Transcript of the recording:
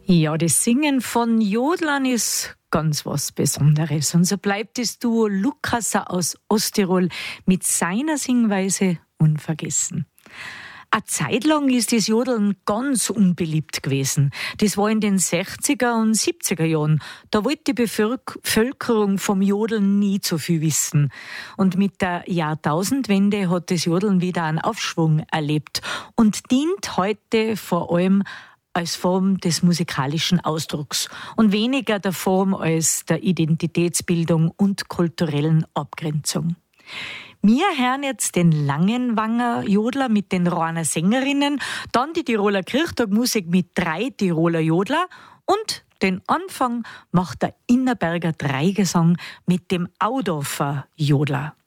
Ja, das Singen von Jodlern ist ganz was Besonderes. Und so bleibt das Duo Lukasser aus Osttirol mit seiner Singweise unvergessen. Eine Zeit lang ist das Jodeln ganz unbeliebt gewesen. Das war in den 60er und 70er Jahren. Da wollte die Bevölkerung vom Jodeln nie so viel wissen. Und mit der Jahrtausendwende hat das Jodeln wieder einen Aufschwung erlebt und dient heute vor allem als Form des musikalischen Ausdrucks und weniger der Form als der Identitätsbildung und kulturellen Abgrenzung. Wir hören jetzt den Langenwanger Jodler mit den Rohner Sängerinnen, dann die Tiroler Kirchtagmusik mit 3 Tiroler Jodler und den Anfang macht der Innerberger Dreigesang mit dem Audorfer Jodler.